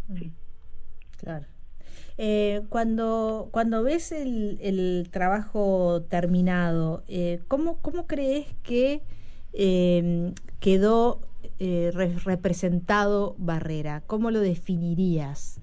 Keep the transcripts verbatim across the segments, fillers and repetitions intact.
sí. Claro. Eh, cuando, cuando ves el, el trabajo terminado, eh, ¿cómo, cómo crees que eh, quedó eh, re- representado Barrera? ¿Cómo lo definirías?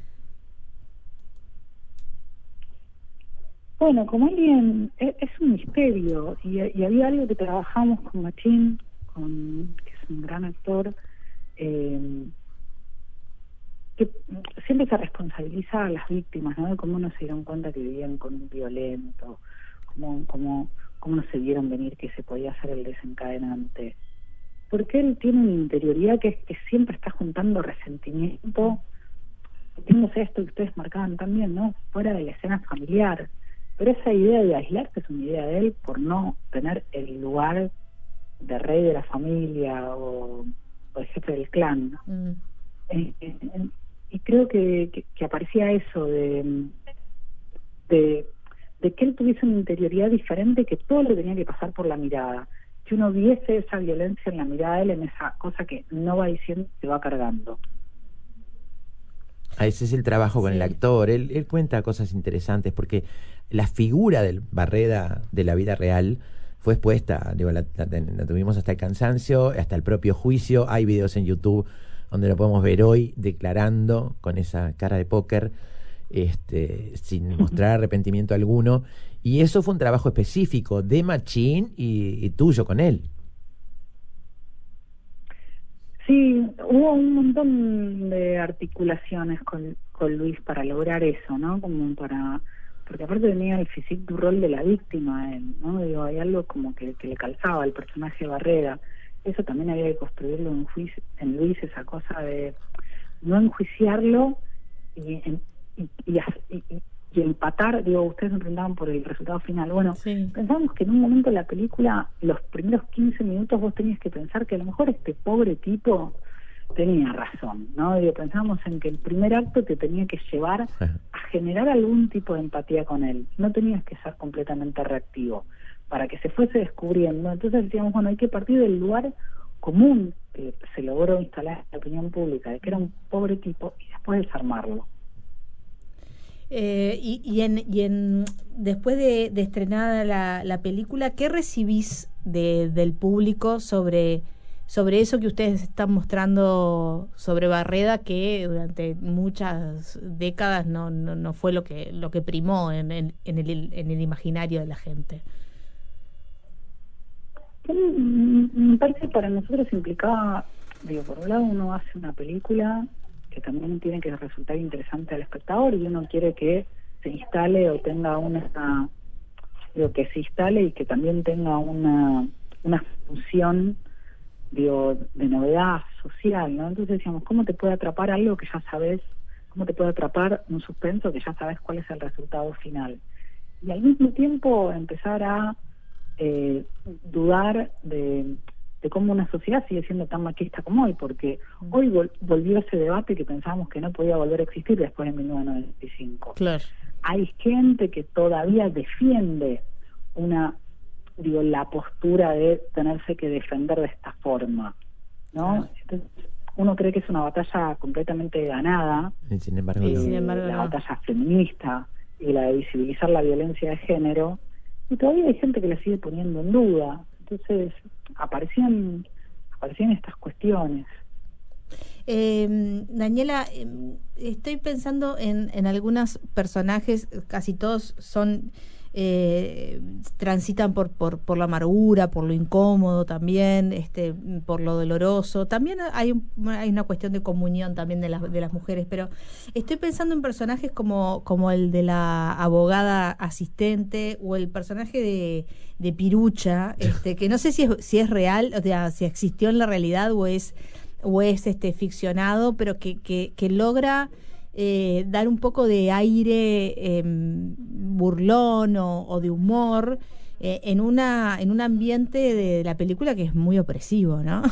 Bueno, como alguien, es, es un misterio, y, y había algo que trabajamos con Machín, con, que es un gran actor, eh, que siempre se responsabiliza a las víctimas, ¿no? De cómo no se dieron cuenta que vivían con un violento, cómo, cómo, cómo no se vieron venir que se podía ser el desencadenante. Porque él tiene una interioridad que es que siempre está juntando resentimiento, metiéndose esto que ustedes marcaban también, ¿no? Fuera de la escena familiar. Pero esa idea de aislarse es una idea de él por no tener el lugar de rey de la familia o, o de jefe del clan. Mm. Eh, eh, y creo que, que, que aparecía eso de, de, de que él tuviese una interioridad diferente, que todo le tenía que pasar por la mirada, que uno viese esa violencia en la mirada de él, en esa cosa que no va diciendo, se va cargando. A ese es el trabajo con el Sí. actor. Él, él cuenta cosas interesantes porque la figura del Barreda de la vida real fue expuesta, digo, la, la- la tuvimos hasta el cansancio, hasta el propio juicio. Hay videos en YouTube donde lo podemos ver hoy declarando con esa cara de póker, este, sin mostrar arrepentimiento alguno. Y eso fue un trabajo específico de Machín y, y tuyo con él. Sí, hubo un montón de articulaciones con, con Luis para lograr eso, ¿no? Como para, porque aparte tenía el physique du rol de la víctima a él, ¿no? Digo, hay algo como que, que le calzaba al personaje Barrera. Eso también había que construirlo en, juicio, en Luis, esa cosa de no enjuiciarlo y, en- y, y, y- y- y empatar. Digo, ustedes me preguntaban por el resultado final. Bueno, Sí. pensamos que en un momento de la película, los primeros quince minutos vos tenías que pensar que a lo mejor este pobre tipo tenía razón, ¿no? Digo, pensamos en que el primer acto te tenía que llevar a generar algún tipo de empatía con él. No tenías que ser completamente reactivo para que se fuese descubriendo. Entonces decíamos, bueno, hay que partir del lugar común que se logró instalar en la opinión pública, de que era un pobre tipo, y después desarmarlo. Eh, y, y en, y en después de, de estrenada la, la película, ¿qué recibís de, del público sobre, sobre eso que ustedes están mostrando sobre Barreda, que durante muchas décadas no, no, no fue lo que, lo que primó en, en, en el, en el imaginario de la gente? Mm, Me parece que para nosotros implicaba, digo, por un lado uno hace una película que también tiene que resultar interesante al espectador, y uno quiere que se instale o tenga una, digo, que se instale y que también tenga una, una función, digo, de novedad social, ¿no? Entonces decíamos, ¿cómo te puede atrapar algo que ya sabes? ¿Cómo te puede atrapar un suspenso que ya sabes cuál es el resultado final? Y al mismo tiempo empezar a eh, dudar de, de cómo una sociedad sigue siendo tan machista como hoy, porque hoy vol- volvió ese debate que pensábamos que no podía volver a existir después de mil novecientos noventa y cinco. Claro. Hay gente que todavía defiende una, digo, la postura de tenerse que defender de esta forma, ¿no? Claro. Entonces, uno cree que es una batalla completamente ganada, Y sin embargo, Y no. sin eh, embargo, la no. batalla feminista y la de visibilizar la violencia de género, y todavía hay gente que la sigue poniendo en duda. Entonces aparecían aparecían estas cuestiones. Eh, Daniela, eh, estoy pensando en, en algunos personajes, casi todos son eh, transitan por, por, por la amargura, por lo incómodo también, este, por lo doloroso. También hay, un- hay una cuestión de comunión también de las, de las mujeres, pero estoy pensando en personajes como, como el de la abogada asistente o el personaje de, de Pirucha, este, que no sé si es, si es real, o sea, si existió en la realidad o es o es este ficcionado, pero que, que, que logra eh, dar un poco de aire eh, burlón o, o de humor eh, en una en un ambiente de la película que es muy opresivo, ¿no?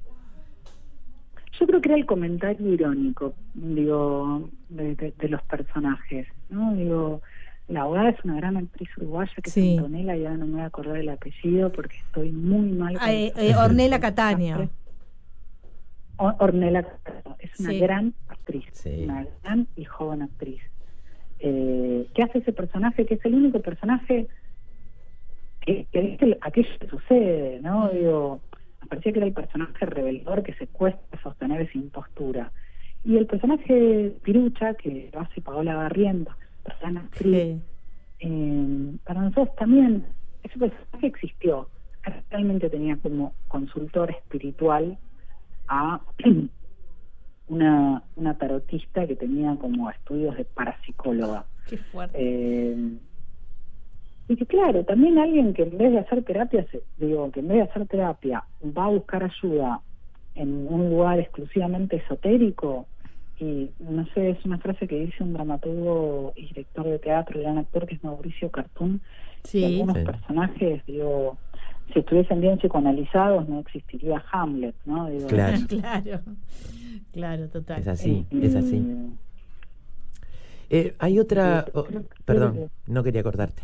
Yo creo que era el comentario irónico, digo, de, de, de los personajes, ¿no? Digo, la abogada es una gran actriz uruguaya que Sí. es Antonella, ya no me voy a acordar el apellido porque estoy muy mal con Eh, los eh, Ornella apellidos. Catania. O- Ornella es una Sí. gran actriz actriz, Sí. una gran y joven actriz. Eh, ¿Qué hace ese personaje? Que es el único personaje que, que dice aquello que sucede, ¿no? Digo, me parecía que era el personaje revelador que se cuesta sostener esa impostura. Y el personaje Pirucha, que lo hace Paola Barrientos, persona actriz, Sí. eh, para nosotros también, ese personaje existió. Realmente tenía como consultor espiritual a una, una tarotista que tenía como estudios de parapsicóloga. Qué fuerte. Eh, y que claro, también alguien que en vez de hacer terapia, se, digo, que en vez de hacer terapia va a buscar ayuda en un lugar exclusivamente esotérico, y no sé, es una frase que dice un dramaturgo y director de teatro, gran actor, que es Mauricio Cartún, Sí. que algunos Sí. personajes, digo, si estuviesen bien psicoanalizados no existiría Hamlet, ¿no? Digo, Claro. Claro, claro, total. Es así, eh, es así. Eh, hay otra... eh, oh, creo- perdón, creo no quería cortarte.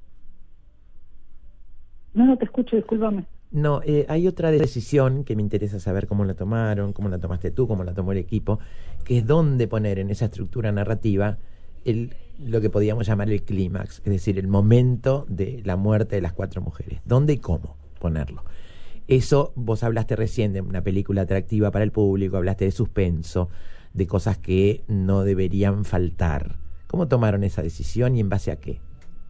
No, no te escucho, discúlpame. No, eh, hay otra decisión que me interesa saber cómo la tomaron, cómo la tomaste tú, cómo la tomó el equipo, que es dónde poner en esa estructura narrativa el, lo que podríamos llamar el clímax, es decir, el momento de la muerte de las cuatro mujeres. ¿Dónde y cómo ponerlo? Eso, vos hablaste recién de una película atractiva para el público, hablaste de suspenso, de cosas que no deberían faltar. ¿Cómo tomaron esa decisión y en base a qué?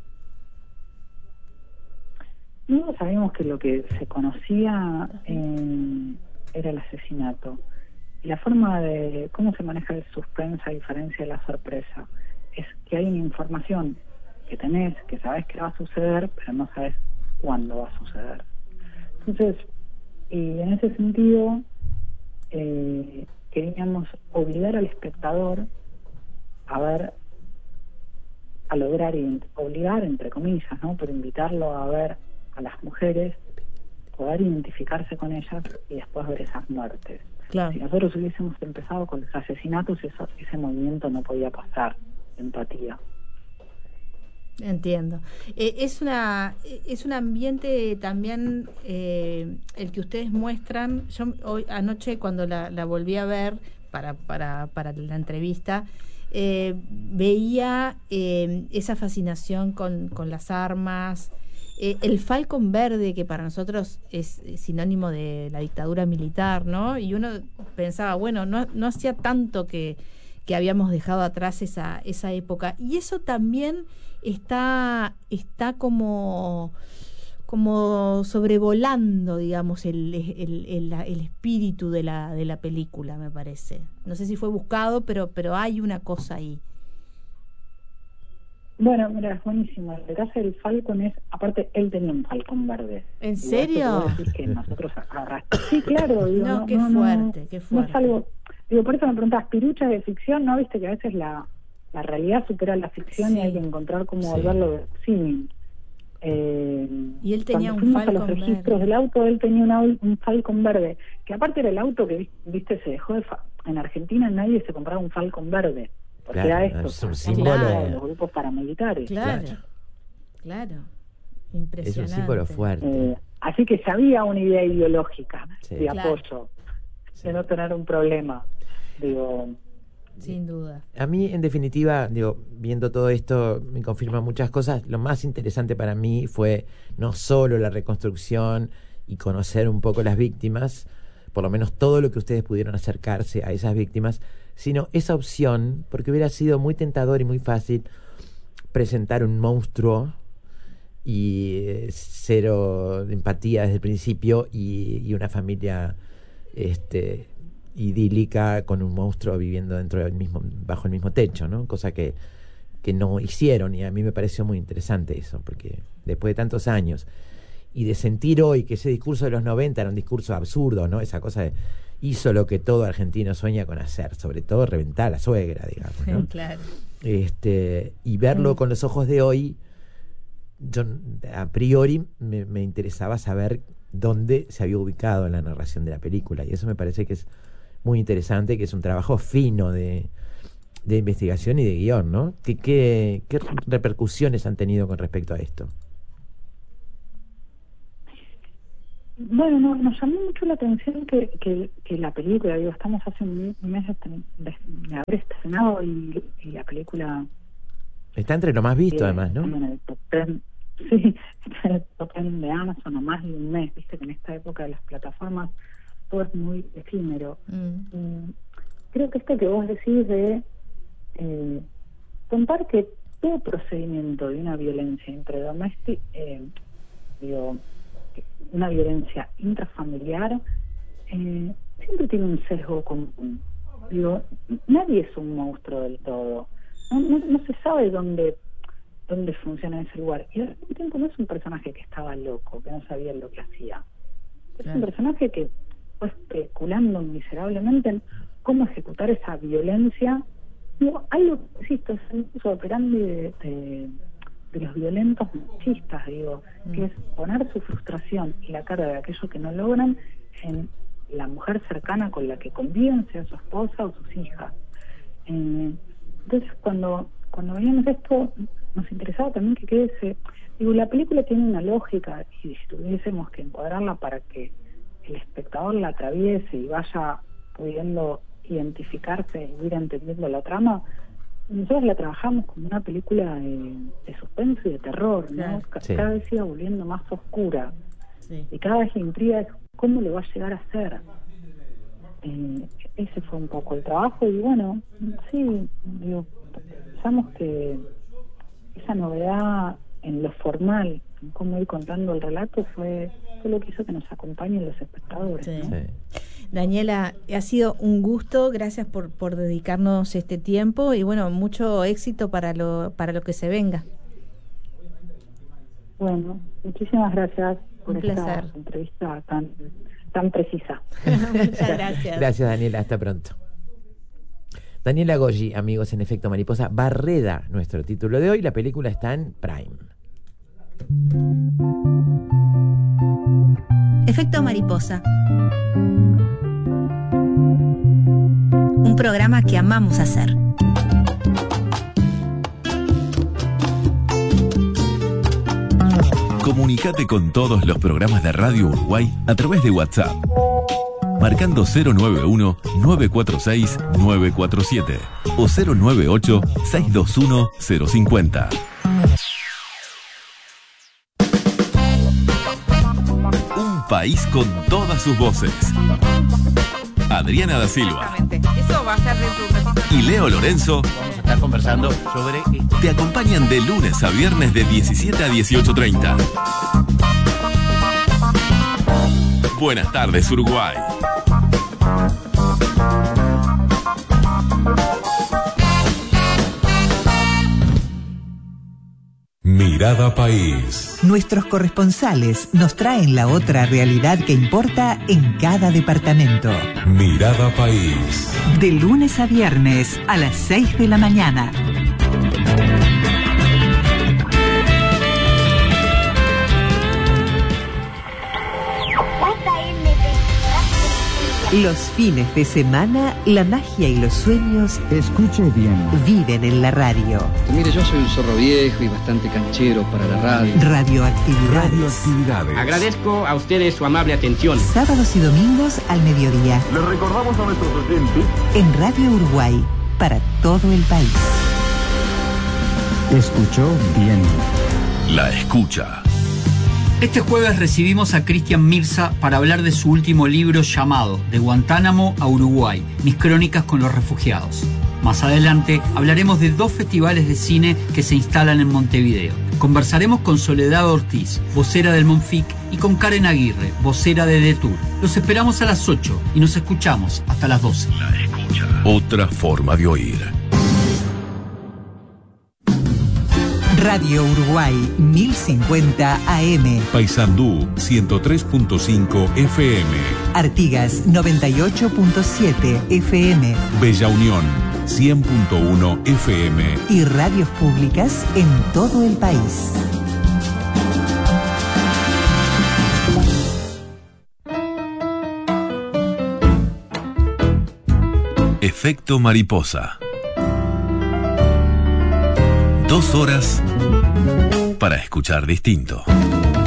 Nosotros sabíamos que lo que se conocía eh, era el asesinato. Y la forma de cómo se maneja el suspense, a diferencia de la sorpresa, es que hay una información que tenés, que sabés que va a suceder, pero no sabés cuándo va a suceder. Entonces, y en ese sentido, eh, queríamos obligar al espectador a ver, a lograr, obligar entre comillas, ¿no? Pero invitarlo a ver a las mujeres, poder identificarse con ellas y después ver esas muertes. Claro. Si nosotros hubiésemos empezado con los asesinatos, eso, ese movimiento no podía pasar, empatía. Entiendo. Eh, es una es un ambiente también eh, el que ustedes muestran. Yo hoy anoche cuando la, la volví a ver para para para la entrevista eh, veía eh, esa fascinación con, con las armas, eh, el falcón verde que para nosotros es, es sinónimo de la dictadura militar, ¿no? Y uno pensaba, bueno, no no hacía tanto que que habíamos dejado atrás esa esa época, y eso también está está como como sobrevolando, digamos, el, el, el, el espíritu de la de la película, me parece. No sé si fue buscado, pero pero hay una cosa ahí. Bueno, mira, es buenísimo. El caso del falcón es, aparte, él tenía un falcón verde. ¿En Digo, serio? esto que vos decís que nosotros agarraste. Sí, claro. Digo, No, no, qué no, fuerte, no, qué no fuerte. es algo. Digo, por eso me preguntas, ¿Pirucha de ficción? ¿No? Viste que a veces la, la realidad supera la ficción, Sí. y hay que encontrar cómo Sí. volverlo verosímil. Eh, Y él tenía cuando un fuimos a los falcón registros verde. del auto, él tenía un, au- un falcón verde, que aparte era el auto que, viste, se dejó de... Fa en Argentina nadie se compraba un falcón verde, porque Claro, era esto, es un estamos símbolo. hablando de los grupos paramilitares. Claro, Claro. claro, Es un impresionante. símbolo fuerte. Eh, así que ya había una idea ideológica Sí. de Claro. apoyo, Sí. de no tener un problema. Digo, Sin duda. A mí, en definitiva, digo, viendo todo esto, me confirma muchas cosas. Lo más interesante para mí fue no solo la reconstrucción y conocer un poco las víctimas, por lo menos todo lo que ustedes pudieron acercarse a esas víctimas, sino esa opción, porque hubiera sido muy tentador y muy fácil presentar un monstruo y eh, cero empatía desde el principio y, y una familia este idílica con un monstruo viviendo dentro del mismo, bajo el mismo techo, ¿no? Cosa que, que no hicieron, y a mí me pareció muy interesante eso, porque después de tantos años y de sentir hoy que ese discurso de los noventa era un discurso absurdo, ¿no? Esa cosa de hizo lo que todo argentino sueña con hacer, sobre todo reventar a la suegra, digamos, ¿no? Claro. Este, y verlo Mm. con los ojos de hoy, yo a priori me, me interesaba saber dónde se había ubicado en la narración de la película, y eso me parece que es muy interesante, que es un trabajo fino de, de investigación y de guión, ¿no? ¿Qué, qué, qué repercusiones han tenido con respecto a esto? bueno, no, nos llamó mucho la atención que, que, que la película, digo, estamos hace un mes de, de, de haber estrenado y, y la película... Está entre lo más visto, eh, además, ¿no? En el top ten, sí, está en el top ten de Amazon o más de un mes, viste que en esta época de las plataformas todo es muy efímero. Mm. Y creo que esto que vos decís de eh, contar que todo procedimiento de una violencia intradoméstica, eh, digo, una violencia intrafamiliar, eh, siempre tiene un sesgo común. Digo, nadie es un monstruo del todo. No, no, no se sabe dónde dónde funciona ese lugar. Y al mismo tiempo no es un personaje que estaba loco, que no sabía lo que hacía. Es claro. Un personaje que fue especulando miserablemente en cómo ejecutar esa violencia. Digo, algo que existe, es el uso operandi de, de, de los violentos machistas, digo, mm. que es poner su frustración y la carga de aquello que no logran en la mujer cercana con la que conviven, sea su esposa o sus hijas. Eh, entonces, cuando cuando veíamos esto, nos interesaba también que quede ese... Digo, la película tiene una lógica, y si tuviésemos que encuadrarla para que el espectador la atraviese y vaya pudiendo identificarse y ir entendiendo la trama, nosotros la trabajamos como una película de, de suspenso y de terror, ¿no? Sí. Cada vez iba volviendo más oscura. Sí. Y cada vez la intriga es cómo lo va a llegar a hacer. Eh, ese fue un poco el trabajo y bueno, sí, digo, pensamos que esa novedad en lo formal, en cómo ir contando el relato, fue, fue lo que hizo que nos acompañen los espectadores. Sí. ¿No? Sí. Daniela, ha sido un gusto, gracias por, por dedicarnos este tiempo y bueno, mucho éxito para lo, para lo que se venga. Bueno, muchísimas gracias por un esta placer. Entrevista tan, tan precisa. Muchas gracias. Gracias, Daniela, hasta pronto. Daniela Goggi, amigos, en Efecto Mariposa, Barreda, nuestro título de hoy. La película está en Prime. Efecto Mariposa. Un programa que amamos hacer. Comunicate con todos los programas de Radio Uruguay a través de WhatsApp. Marcando cero nueve uno, nueve cuatro seis, nueve cuatro siete o cero nueve ocho, seis dos uno, cero cinco cero. Un país con todas sus voces. Adriana da Silva. Eso va a ser dentro de y Leo Lorenzo vamos a estar conversando sobre... te acompañan de lunes a viernes de diecisiete a dieciocho treinta. Buenas tardes, Uruguay. Mirada País. Nuestros corresponsales nos traen la otra realidad que importa en cada departamento. Mirada País. De lunes a viernes a las seis de la mañana. Los fines de semana, la magia y los sueños... Escuche bien. ...viven en la radio. Mire, yo soy un zorro viejo y bastante canchero para la radio. Radioactividades. Radioactividades. Agradezco a ustedes su amable atención. Sábados y domingos al mediodía. Les recordamos a nuestros oyentes... En Radio Uruguay, para todo el país. Escuchó bien. La escucha. Este jueves recibimos a Cristian Mirza para hablar de su último libro llamado De Guantánamo a Uruguay, mis crónicas con los refugiados. Más adelante hablaremos de dos festivales de cine que se instalan en Montevideo. Conversaremos con Soledad Ortiz, vocera del Monfic, y con Karen Aguirre, vocera de Detour. Los esperamos a las ocho y nos escuchamos hasta las doce. La escucha. Otra forma de oír. Radio Uruguay mil cincuenta A M. Paysandú ciento tres punto cinco F M. Artigas noventa y ocho punto siete F M. Bella Unión cien punto uno F M. Y radios públicas en todo el país. Efecto Mariposa. Dos horas para escuchar distinto.